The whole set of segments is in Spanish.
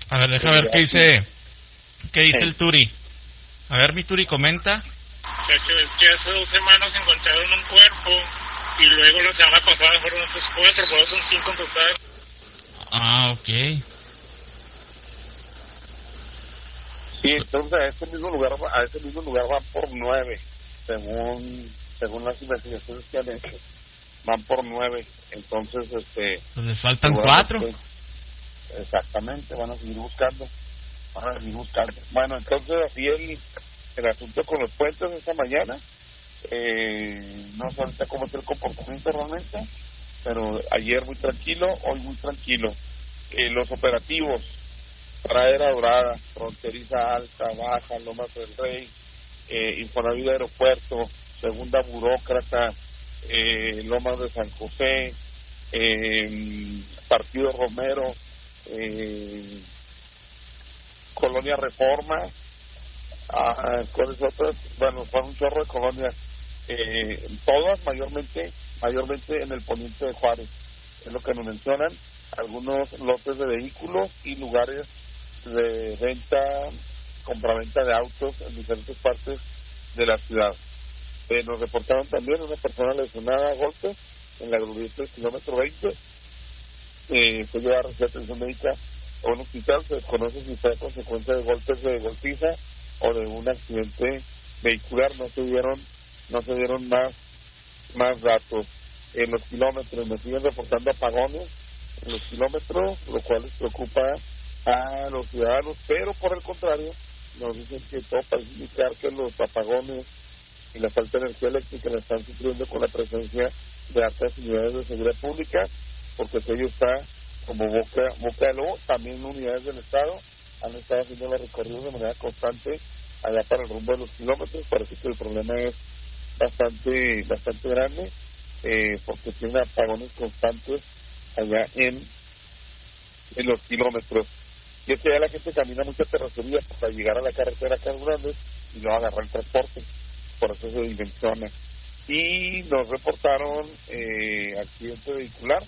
A ver, deja ver qué dice el Turi. A ver, mi Turi, comenta. Es que hace 2 semanas encontraron un cuerpo y luego la semana pasada fueron otros 4, por eso son 5 en total. Ah, ok. Sí, entonces a ese mismo lugar van por 9, según las investigaciones que han hecho, van por 9. Entonces, Pues les faltan 4. Exactamente, van a seguir buscando. Bueno, entonces así el asunto con los puentes esta mañana. No sé ahorita cómo es el comportamiento realmente, pero ayer muy tranquilo, hoy muy tranquilo. Los operativos: Pradera Dorada, Fronteriza Alta, Baja, Lomas del Rey, Infonavit Aeropuerto, Segunda Burócrata, Lomas de San José, Partido Romero, Colonia Reforma, ¿cuáles otras? Bueno, son un chorro de colonias, todas mayormente en el poniente de Juárez, es lo que nos mencionan, algunos lotes de vehículos y lugares de compraventa de autos en diferentes partes de la ciudad. Nos reportaron también una persona lesionada a golpes en la glorieta del kilómetro 20. Fue llevada a recibir atención médica a un hospital. Se desconoce si fue a consecuencia de golpes de golpiza o de un accidente vehicular. No se dieron más datos. En los kilómetros me siguen reportando apagones en los kilómetros, lo cual les preocupa a los ciudadanos, pero por el contrario nos dicen que todo parece indicar que los apagones y la falta de energía eléctrica la están sufriendo con la presencia de altas unidades de seguridad pública, porque ello está como boca de lobo. También unidades del Estado han estado haciendo los recorridos de manera constante allá para el rumbo de los kilómetros. Parece que el problema es bastante grande, porque tiene apagones constantes allá en los kilómetros. Y es que ya la gente camina mucha terracería para llegar a la carretera Casas Grandes y no agarrar el transporte, por eso se dimensiona. Y nos reportaron accidente vehicular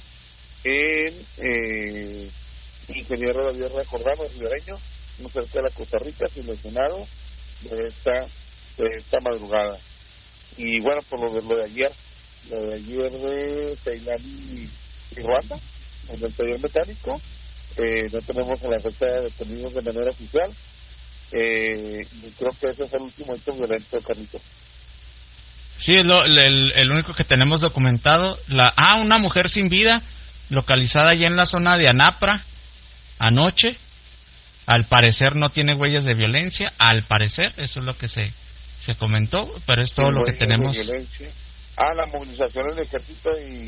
en Ingeniero David Recordado, ribereño, muy cerca de la Costa Rica, sin lesionado de esta madrugada. Y bueno, por lo de ayer de Ceilán y Ruanda, en el taller mecánico, no tenemos a la fecha de detenidos de manera oficial. Creo que ese es el último hecho violento, Carlito. Sí, es el único que tenemos documentado. Una mujer sin vida, localizada allá en la zona de Anapra, anoche. Al parecer no tiene huellas de violencia, al parecer, eso es lo que se comentó, pero es todo lo que tenemos. La movilización del ejército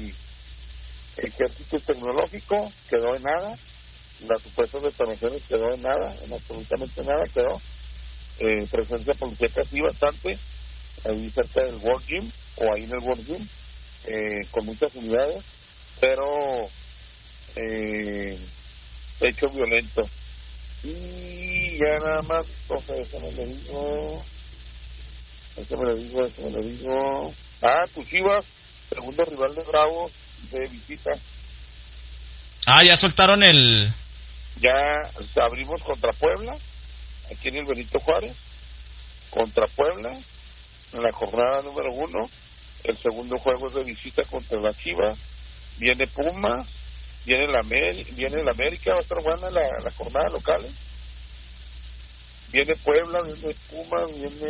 tecnológico quedó en nada. Las supuestas detonaciones quedó en nada, en absolutamente nada quedó. Presencia policíaca sí bastante, ahí cerca del World Gym, o ahí en el World Gym, con muchas unidades, pero hecho violento. Y ya nada más, entonces, eso me lo digo. Tus Chivas, segundo rival de Bravo, de visita. Ya soltaron Ya abrimos contra Puebla, aquí en el Benito Juárez, contra Puebla, en la jornada número 1. El segundo juego es de visita contra la Chivas. Viene Pumas, viene el América, va a estar buena la jornada local. Viene Puebla, viene Pumas,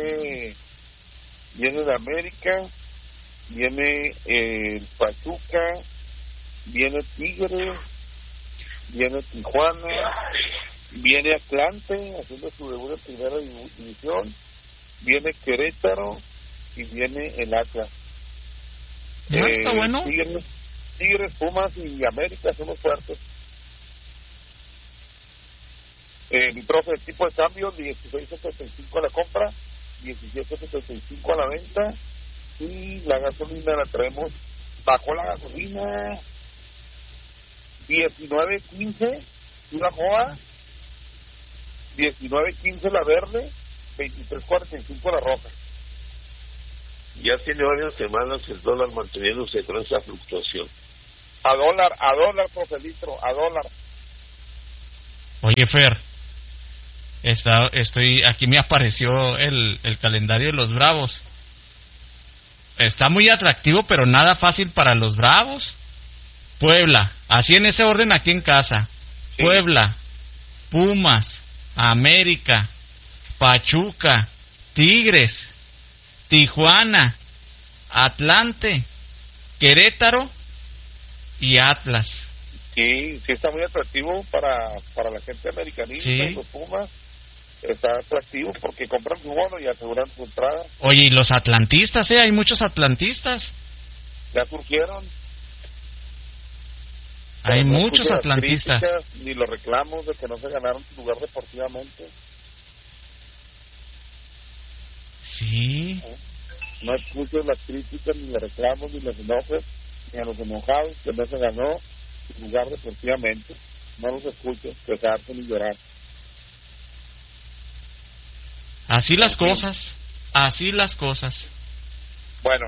viene el América, viene el Pachuca, viene Tigres, viene Tijuana, viene Atlante haciendo su debut en primera división, viene Querétaro y viene el Atlas. Está bueno. Tigres, Pumas y América son los fuertes. Mi profe, el tipo de cambio, 16.75 a la compra, 17.75 a la venta, y la gasolina la traemos, bajó la gasolina, 19.15 una joa, 19.15 la verde, 23.45 la roja. Ya tiene varias semanas el dólar manteniéndose con esa fluctuación. A dólar, profe, litro, a dólar. Oye, Fer, Aquí me apareció el calendario de los Bravos. Está muy atractivo, pero nada fácil para los Bravos. Puebla, así en ese orden aquí en casa. Sí. Puebla, Pumas, América, Pachuca, Tigres, Tijuana, Atlante, Querétaro y Atlas. Sí, sí está muy atractivo para la gente americanista. Sí. Los Pumas está atractivo porque compran su bono y aseguran su entrada. Oye, y los atlantistas, hay muchos atlantistas. Ya surgieron. Hay muchos atlantistas. Ni los reclamos de que no se ganaron su lugar deportivamente. Sí. No escucho las críticas, ni los reclamos, ni los enojos, ni a los enojados que no se ganó su lugar deportivamente. No los escucho quejarse ni llorar. Así las cosas. Así las cosas. Bueno.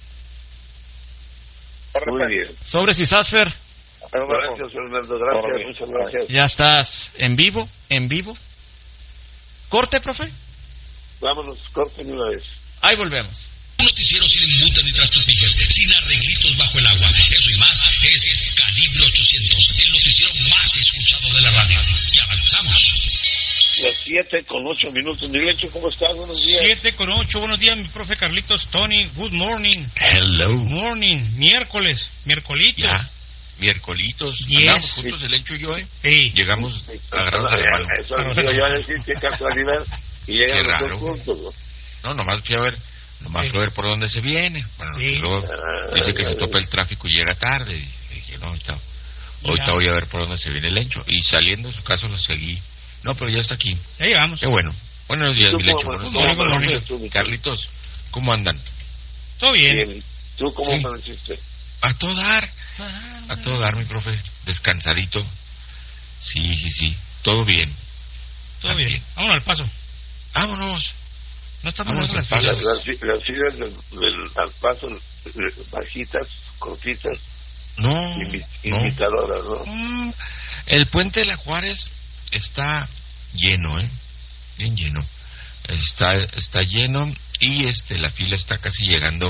Muy bien. Sobre Cisasfer. Gracias, Fernando. Gracias, muchas gracias. Ya estás en vivo. ¿Corte, profe? Vámonos, corten una vez. Ahí volvemos. Un noticiero sin multas ni trastopijes, sin arreglitos bajo el agua. Eso y más es Calibre 800, el noticiero más escuchado de la radio. Ya avanzamos. Las 7:08. Mi Lecho, ¿cómo estás? Buenos días. 7:08, buenos días, mi profe Carlitos Tony. Good morning. Hello. Good morning. Miércolito. Ya. Miércolitos. Yes. Andamos juntos el Lencho y yo, Sí. Llegamos a grado de malo. Eso yo iba a decir, qué casualidad. Y llegan Qué los raro. dos juntos. No, nomás fui a ver por dónde se viene. Bueno, Sí. luego dice que se topa el tráfico y llega tarde. Y dije, no, ahorita voy a ver por dónde se viene el Lencho. Y saliendo de su casa lo seguí. No, pero ya está aquí. Ya llegamos. Qué bueno. Buenos días, mi Lencho. Buenos días. Tú, Carlitos, ¿cómo andan? Todo bien. ¿Tú cómo Sí. amaneciste? A todo dar, mi profe. Descansadito. Sí. Todo bien. Todo bien. Vámonos al paso. Vámonos. No estamos Vámonos en las al paso. filas. Las filas del al paso, bajitas, cortitas, No. imitadoras, ¿no? El puente de la Juárez está lleno, bien lleno. Está lleno y la fila está casi llegando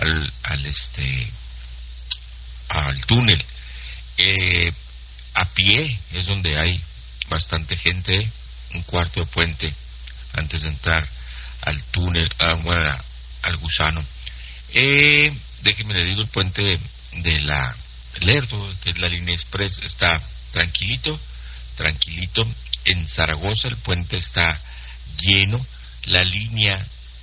al túnel. A pie es donde hay bastante gente, un cuarto de puente antes de entrar al túnel, al Gusano. Déjeme le digo, el puente de la Lerdo, que es la línea express, está tranquilito. En Zaragoza el puente está lleno. La línea,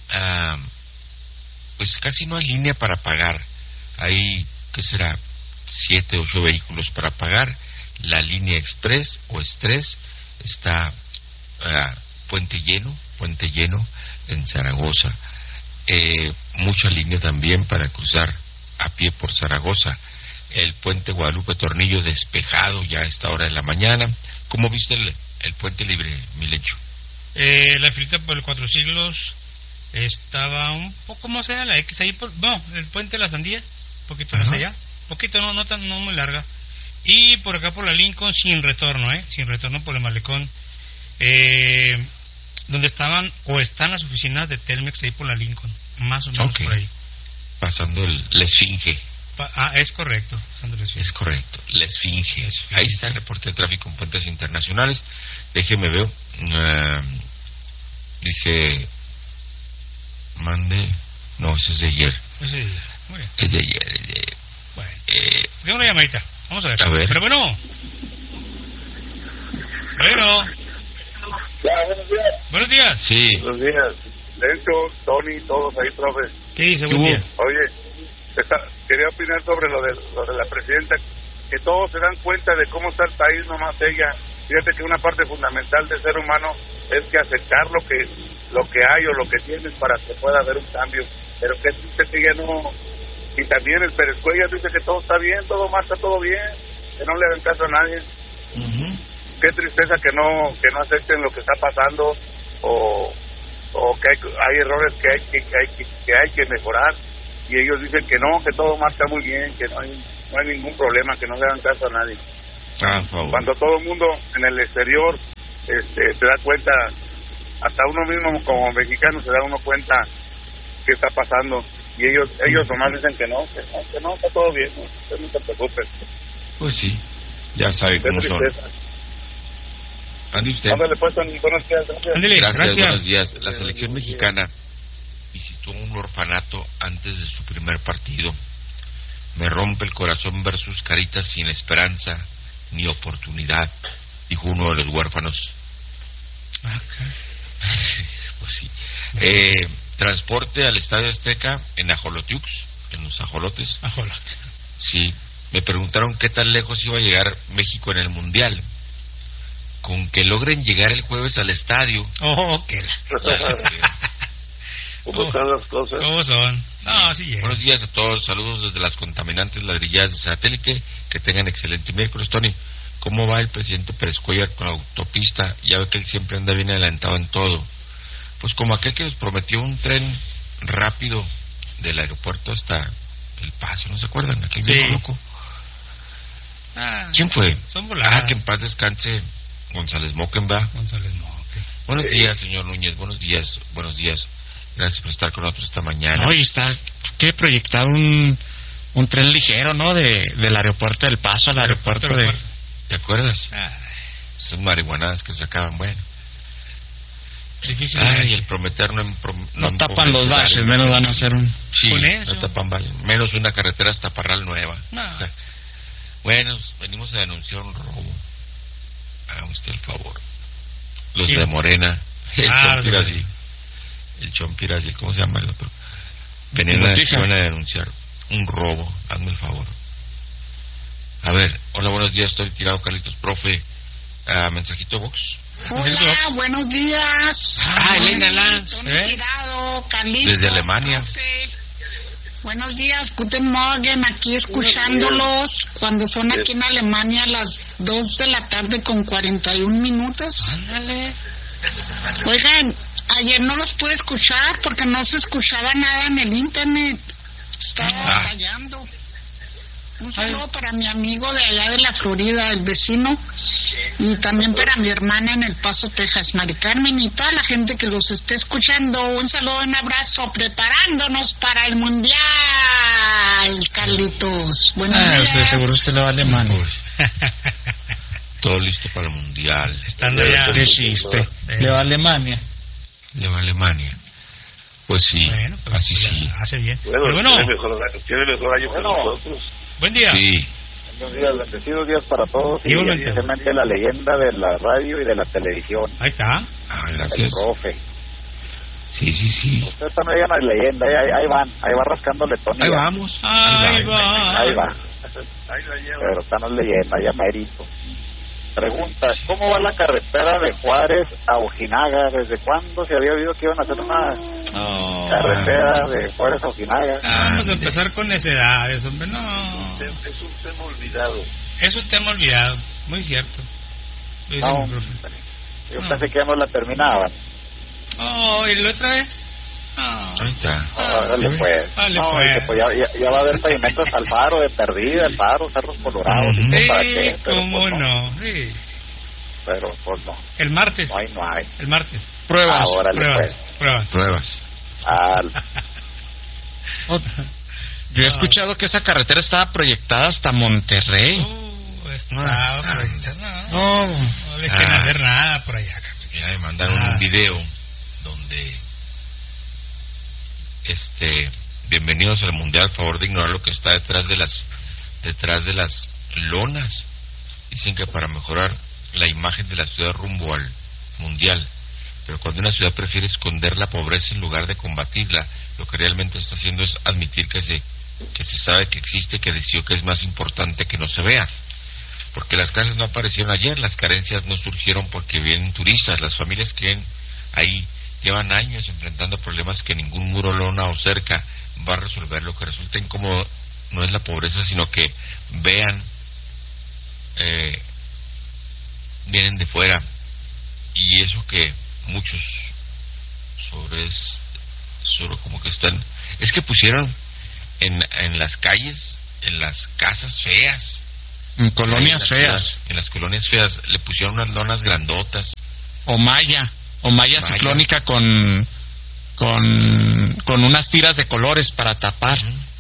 pues casi no hay línea para pagar. Hay, ¿qué será? 7, 8 vehículos para pagar. La línea express o estrés está puente lleno en Zaragoza. Mucha línea también para cruzar a pie por Zaragoza. El puente Guadalupe Tornillo despejado ya a esta hora de la mañana. ¿Cómo viste el puente libre, mi Lencho? La filita por el Cuatro Siglos estaba un poco más allá, la X ahí, el puente de la Sandía, un poquito más allá, poquito, no muy larga. Y por acá por la Lincoln sin retorno por el malecón, donde estaban o están las oficinas de Telmex ahí por la Lincoln, más o menos por ahí. Pasando la Esfinge. Es correcto, pasando la Esfinge. Es correcto, la Esfinge. Ahí está el reporte de tráfico en puentes internacionales. Déjeme ver. Dice, no, ese es de ayer. Muy bien. Es de ayer. Bueno, tengo una llamadita. Vamos a ver. Pero bueno. Buenos días. Buenos días. Sí. Buenos días. Lencho, Tony, todos ahí, profe. ¿Qué dice? Buen día. Oye, quería opinar sobre lo de la presidenta, que todos se dan cuenta de cómo está el país, nomás ella. Fíjate que una parte fundamental del ser humano es que aceptar lo que hay o lo que tienes para que pueda haber un cambio. Pero que dice que ya no. Y también el Pérez Cuellar dice que todo está bien, todo marcha, todo bien, que no le hagan caso a nadie. Qué tristeza que no acepten lo que está pasando o que hay errores que hay que mejorar, y ellos dicen que no, que todo marcha muy bien, que no hay ningún problema, que no le hagan caso a nadie. Cuando todo el mundo en el exterior se da cuenta, hasta uno mismo como mexicano se da uno cuenta qué está pasando, y ellos nomás dicen que no, está todo bien, usted no se preocupe. Pues sí, ya sabe cómo son. Ande usted. Ándale, pues, buenos días. Ándale, Gracias, buenos días. La selección mexicana visitó un orfanato antes de su primer partido. Me rompe el corazón ver sus caritas sin esperanza ni oportunidad, dijo uno de los huérfanos. Pues sí. Transporte al Estadio Azteca en Ajolotiux, en los ajolotes. Ajolote. Sí. Me preguntaron qué tan lejos iba a llegar México en el Mundial. Con que logren llegar el jueves al estadio. Oh, qué ¿Cómo están las cosas? ¿Cómo son? No, sí llega. Buenos días a todos, saludos desde las contaminantes ladrilladas de satélite. Que tengan excelente miércoles, Tony. ¿Cómo va el presidente Pérez Cuellar con la autopista? Ya ve que él siempre anda bien adelantado en todo. Pues como aquel que nos prometió un tren rápido del aeropuerto hasta El Paso, ¿no se acuerdan? Aquel viejo loco. ¿Quién fue? Son voladas. Que en paz descanse González Moquenba. González Moque. Buenos días, señor Núñez, buenos días. Gracias por estar con nosotros esta mañana. Hoy está proyectado un tren ligero, ¿no? Del aeropuerto del Paso al aeropuerto de... ¿Te acuerdas? Esas marihuanadas que sacaban, bueno. Difícil. Ay, el prometer no tapan los baches, menos van a hacer un... Sí, con eso. no tapan menos una carretera hasta Parral Nueva. No. Bueno, venimos a denunciar un robo. Haga usted el favor. Los ¿Quién? de Morena. Los El Chompirasi, ¿cómo se llama el otro? Venimos a denunciar un robo. Hazme el favor. A ver, hola, buenos días, estoy tirado, Carlitos, profe. Mensajito box. Hola, buenos días. Elena Lanz. Tirado, Carlitos, desde Alemania. Profe. Buenos días, guten Morgen, aquí escuchándolos cuando son aquí en Alemania las 2 de la tarde con 41 minutos. Ándale. Oigan, ayer no los pude escuchar porque no se escuchaba nada en el internet. Estaba batallando. Un saludo para mi amigo de allá de la Florida, el vecino, y también para mi hermana en El Paso, Texas, Mari Carmen, y toda la gente que los esté escuchando. Un saludo, un abrazo, preparándonos para el Mundial, Carlitos. Buenos días. De seguro usted le va a Alemania. Todo listo para el Mundial. Estando ya. ¿Qué chiste? Le va a Alemania. Le va a Alemania. Pues sí, Bueno, pues así sí. hace bien. Bueno, Pero bueno, tiene mejor año que nosotros. buen día. Sí. Buenos días, bendecidos días para todos, y Igualmente. evidentemente la leyenda de la radio y de la televisión, Ahí está. el Gracias. profe. Sí. Usted también digan la leyenda, ahí va rascándole Tony. Ahí vamos. Ahí va. Ahí va. Pero está no leyenda, ya mérito. Pregunta, ¿cómo va la carretera de Juárez a Ojinaga? ¿Desde cuándo se había oído que iban a hacer una carretera de Juárez a Ojinaga? Vamos a empezar con necedades, hombre. No. Es un tema olvidado. Es un tema olvidado. Muy cierto. Lo dice No, mi profe. yo pensé que ya no la terminaban. Oh, ¿y la otra vez? Oh. Ahí está. Órale pues. Vale, No, pues. dice, pues ya va a haber pavimentos al faro de Perdida, el faro, Cerros Colorados. Ujú. ¿Para Sí, qué? Pero, cómo pues, no. Sí. Pero pues no, El martes. no hay. El martes. Pruebas. Órale Pruebas. pues. Pruebas. Pruebas. Yo he escuchado que esa carretera estaba proyectada hasta Monterrey. Está No. No le quieren hacer nada por allá. Ya me mandaron un video donde bienvenidos al Mundial, a favor de ignorar lo que está detrás de las lonas. Dicen que para mejorar la imagen de la ciudad rumbo al Mundial, pero cuando una ciudad prefiere esconder la pobreza en lugar de combatirla, lo que realmente está haciendo es admitir que se sabe que existe, que decidió que es más importante que no se vea. Porque las casas no aparecieron ayer, las carencias no surgieron porque vienen turistas, las familias que ven ahí llevan años enfrentando problemas que ningún muro, lona o cerca va a resolver. Lo que resulta incómodo no es la pobreza, sino que vean, vienen de fuera, y eso que muchos sobre como que están, es que pusieron en las calles, en las casas feas, En colonias feas. En las colonias feas le pusieron unas lonas grandotas o malla ciclónica con unas tiras de colores para tapar.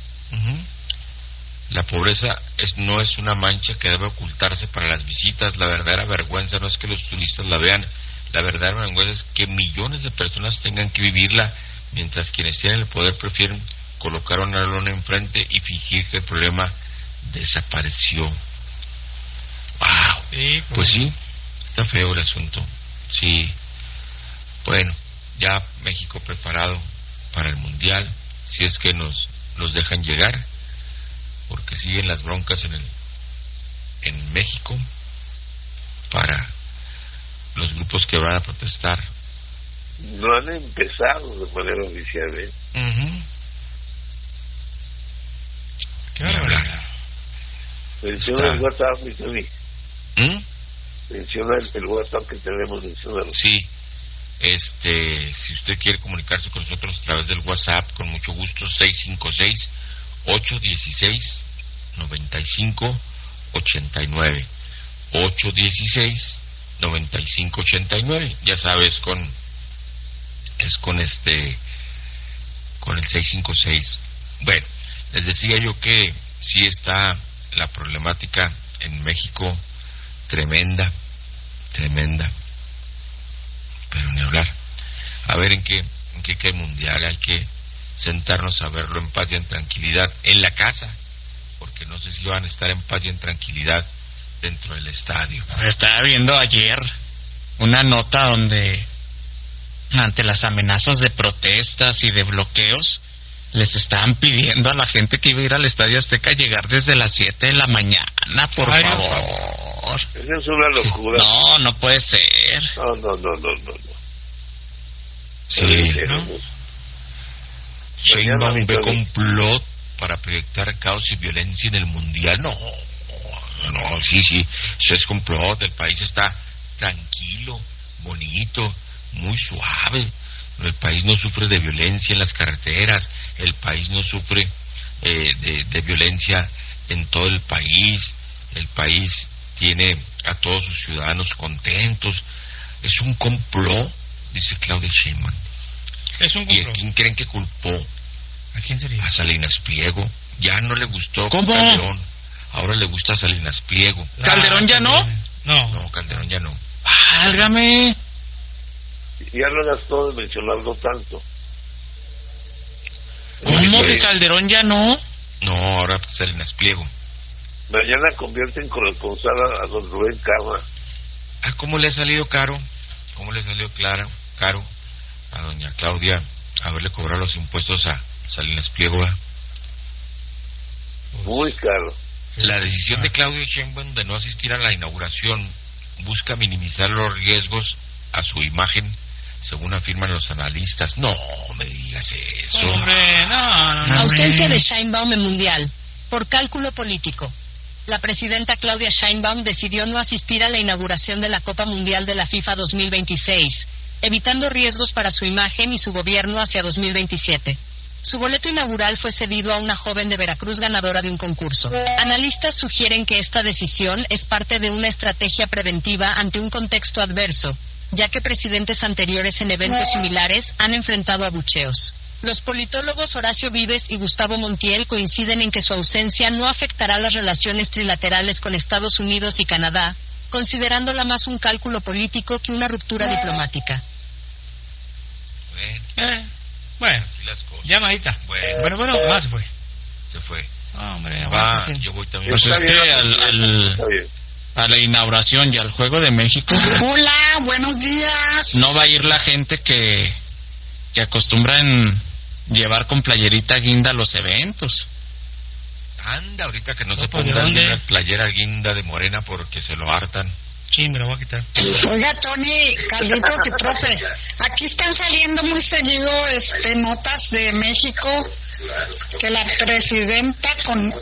La pobreza no es una mancha que debe ocultarse para las visitas. La verdadera vergüenza no es que los turistas la vean, la verdadera vergüenza es que millones de personas tengan que vivirla, mientras quienes tienen el poder prefieren colocar una lona enfrente y fingir que el problema desapareció. ¡Wow! Sí, pues sí, está feo el asunto. Sí. Bueno, ya México preparado para el Mundial, si es que nos dejan llegar, porque siguen las broncas en México para los grupos que van a protestar. No han empezado de manera oficial, ¿eh? Qué barbaridad. Menciona el WhatsApp, mi Tony. Menciona el WhatsApp que tenemos, mencionado. Sí. Si usted quiere comunicarse con nosotros a través del WhatsApp, con mucho gusto, 656-816-9589. 816-9589. Ya sabes, con el 656. Bueno, les decía yo que sí está la problemática en México tremenda, pero ni hablar. A ver en qué queda el Mundial. Hay que sentarnos a verlo en paz y en tranquilidad en la casa, porque no sé si van a estar en paz y en tranquilidad dentro del estadio. Estaba viendo ayer una nota donde ante las amenazas de protestas y de bloqueos les estaban pidiendo a la gente que iba a ir al Estadio Azteca llegar desde las 7 de la mañana, por favor. Eso es una locura. No puede ser. No. Sí. Sheinbaum ve complot para proyectar caos y violencia en el Mundial. No, sí, eso es complot. El país está tranquilo, bonito, muy suave. El país no sufre de violencia en las carreteras, el país no sufre de violencia en todo el país tiene a todos sus ciudadanos contentos. Es un complot, dice Claudia Sheinbaum. Es un complot. ¿Y a quién creen que culpó? ¿A quién sería? A Salinas Pliego. Ya no le gustó ¿Cómo? Calderón, ahora le gusta Salinas Pliego. ¿Calderón ya no? No, Calderón ya no. ¡Válgame! Ya no gastó de mencionarlo tanto. ¿Cómo que Calderón ya no? No, ahora Salinas Pliego. Mañana convierte en corresponsal a don Rubén Carra. ¿Cómo le ha salido caro? ¿Cómo le salió caro a doña Claudia haberle cobrado los impuestos a Salinas Pliego? Muy caro. La decisión de Claudia Sheinbaum de no asistir a la inauguración busca minimizar los riesgos a su imagen, según afirman los analistas. No me digas eso. Hombre, no. Ausencia de Sheinbaum en Mundial por cálculo político. La presidenta Claudia Sheinbaum decidió no asistir a la inauguración de la Copa Mundial de la FIFA 2026, evitando riesgos para su imagen y su gobierno hacia 2027. Su boleto inaugural fue cedido a una joven de Veracruz ganadora de un concurso. Analistas sugieren que esta decisión es parte de una estrategia preventiva ante un contexto adverso, ya que presidentes anteriores en eventos similares han enfrentado abucheos. Los politólogos Horacio Vives y Gustavo Montiel coinciden en que su ausencia no afectará las relaciones trilaterales con Estados Unidos y Canadá, considerándola más un cálculo político que una ruptura diplomática. Bueno, así las cosas. Llamadita. Bueno, más fue. Se fue. Hombre, yo voy también. Pues es que a la inauguración y al Juego de México. Hola, buenos días. No va a ir la gente que acostumbran llevar con playerita guinda a los eventos. Anda, ahorita que no se ponga una playera guinda de morena porque se lo hartan. Sí, me lo voy a quitar. Oiga, Tony, Carlitos y profe, aquí están saliendo muy seguido notas de México que la presidenta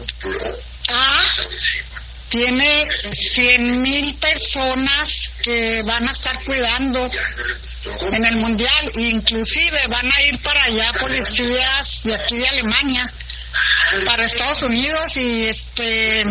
tiene 100,000 personas que van a estar cuidando en el Mundial, inclusive van a ir para allá policías de aquí de Alemania para Estados Unidos y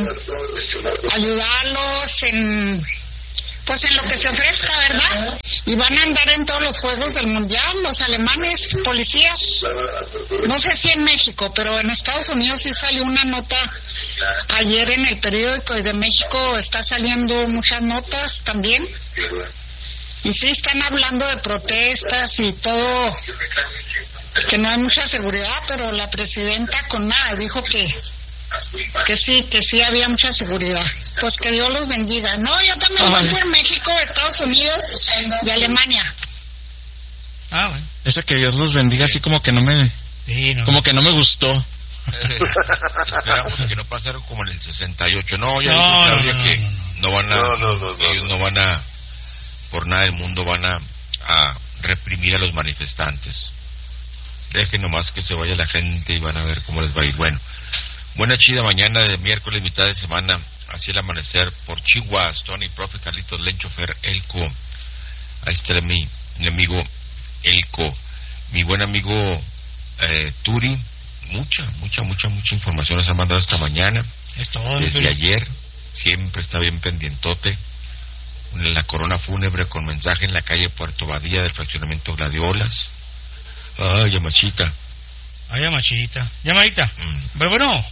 ayudarlos en lo que se ofrezca, ¿verdad? Y van a andar en todos los juegos del mundial, los alemanes, policías. No sé si en México, pero en Estados Unidos sí salió una nota ayer en el periódico, y de México está saliendo muchas notas también. Y sí están hablando de protestas y todo, que no hay mucha seguridad, pero la presidenta con nada dijo que sí había mucha seguridad. Pues que Dios los bendiga. No, yo también voy por México, Estados Unidos y Alemania. Bueno. Eso que Dios los bendiga así como que no me... Sí, no. Como que no me gustó. Esperamos que no pasaron como en el 68. No, ya dijo Claudia que no van a... Ellos no van a... Por nada del mundo van a reprimir a los manifestantes. Dejen nomás que se vaya la gente y van a ver cómo les va a ir. Bueno, buena chida mañana de miércoles, mitad de semana, así el amanecer por Chihuahua, Tony, Profe, Carlitos, Lenchofer, Elco. Ahí está mi amigo Elco, mi buen amigo Turi. Mucha información nos ha mandado esta mañana. Desde ayer, siempre está bien pendientote. La corona fúnebre con mensaje en la calle Puerto Badía del fraccionamiento Gladiolas. Ay, Yamachita. Llamadita. Bueno.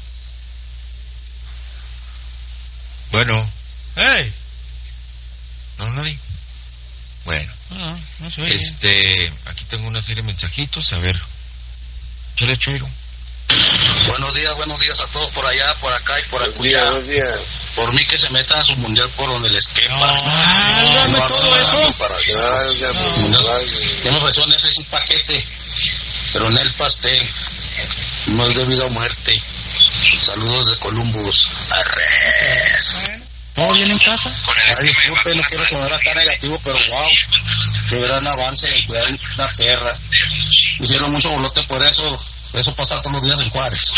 Hey. No, nadie. Bueno. No soy. Aquí tengo una serie de mensajitos, a ver. Chale, Choiro. Buenos días a todos por allá, por acá y por acullá. Buenos días. Por mí que se metan a su mundial por donde les quepa. Dame todo eso. Ya me ofreció Netflix un paquete, pero en el pastel no es debido a muerte. Saludos de Columbus. Arres. ¿Todo bien en casa? Ay, disculpe, no quiero sonar acá negativo, pero wow, qué gran avance en cuidar una perra. Hicieron mucho bolote por eso pasa todos los días en Juárez.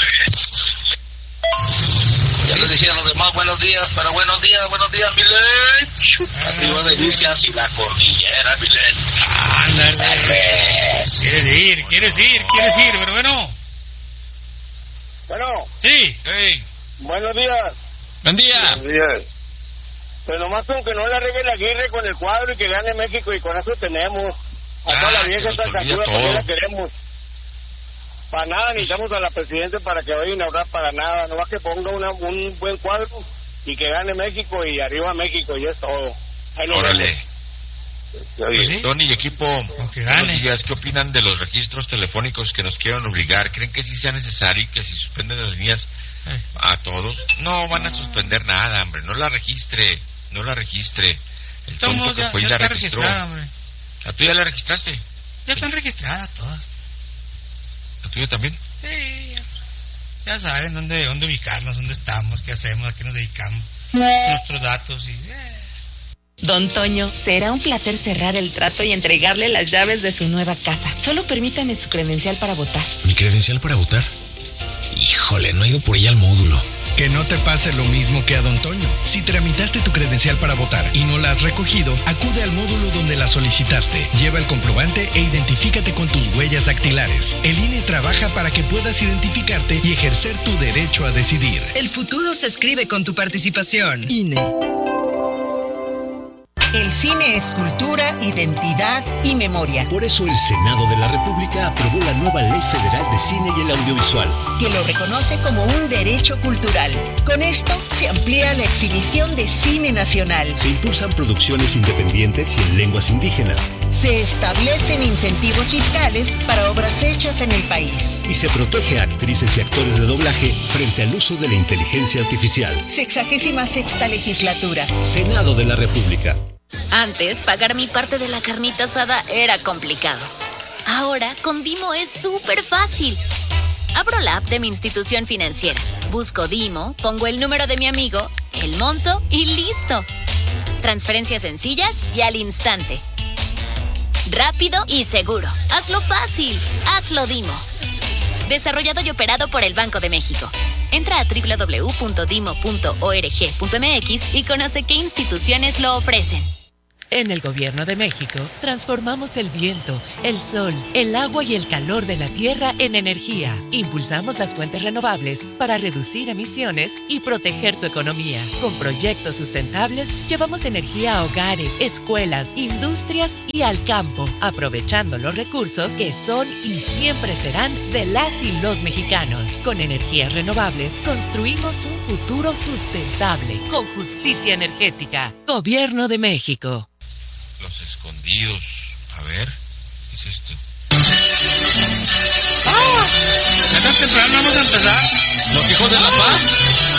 Ya les dije a los demás buenos días, Milen. Arriba de Delicias y la cordillera, Milen. Ándale. ¿Quieres ir? Pero bueno. Bueno. Sí. Hey. Buenos días. Buen día. Buenos días. Pero nomás con que no la regue la Aguirre con el cuadro y que gane México, y con eso tenemos. A toda la vieja esta cantura también la queremos. Para nada necesitamos a la presidenta para que vaya a inaugurar, para nada. Nomás que ponga un buen cuadro y que gane México y arriba México, y es todo. Órale. ¿Sí? Tony y equipo, buenos días. ¿Qué opinan de los registros telefónicos que nos quieren obligar? ¿Creen que sí sea necesario y que si suspenden las líneas a todos? No van a suspender nada, hombre. No la registre. El tonto que fue y la registró. ¿La tuya la registraste? Ya están registradas todas. ¿La tuya también? Sí, ya saben dónde ubicarnos, dónde estamos, qué hacemos, a qué nos dedicamos, nuestros datos y... Don Toño, será un placer cerrar el trato y entregarle las llaves de su nueva casa. Solo permítame su credencial para votar. ¿Mi credencial para votar? Híjole, no he ido por ella al módulo. Que no te pase lo mismo que a Don Toño. Si tramitaste tu credencial para votar y no la has recogido, acude al módulo donde la solicitaste. Lleva el comprobante e identifícate con tus huellas dactilares. El INE trabaja para que puedas identificarte y ejercer tu derecho a decidir. El futuro se escribe con tu participación. INE. El cine es cultura, identidad y memoria. Por eso el Senado de la República aprobó la nueva Ley Federal de Cine y el Audiovisual, que lo reconoce como un derecho cultural. Con esto se amplía la exhibición de cine nacional. Se impulsan producciones independientes y en lenguas indígenas. Se establecen incentivos fiscales para obras hechas en el país. Y se protege a actrices y actores de doblaje frente al uso de la inteligencia artificial. 66ª legislatura. Senado de la República. Antes, pagar mi parte de la carnita asada era complicado. Ahora, con Dimo es súper fácil. Abro la app de mi institución financiera, busco Dimo, pongo el número de mi amigo, el monto y ¡listo! Transferencias sencillas y al instante. Rápido y seguro. Hazlo fácil. Hazlo Dimo. Desarrollado y operado por el Banco de México. Entra a www.dimo.org.mx y conoce qué instituciones lo ofrecen. En el Gobierno de México, transformamos el viento, el sol, el agua y el calor de la tierra en energía. Impulsamos las fuentes renovables para reducir emisiones y proteger tu economía. Con proyectos sustentables, llevamos energía a hogares, escuelas, industrias y al campo, aprovechando los recursos que son y siempre serán de las y los mexicanos. Con energías renovables, construimos un futuro sustentable, con justicia energética. Gobierno de México. Los escondidos. A ver, ¿qué es esto? Ya tan temprano vamos a empezar. Los hijos de la paz.